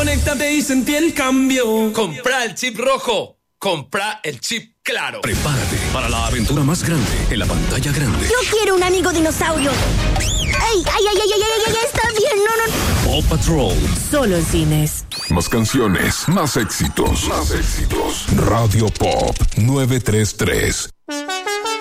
conéctate y sentí el cambio. Compra el chip rojo. Compra el chip claro. Prepárate para la aventura más grande en la pantalla grande. Yo quiero un amigo dinosaurio. ¡Ay, ay, ay, ay, ay, ay! Está bien, no. Paw Patrol. Solo en cines. Más canciones, más éxitos. Radio Pop 933.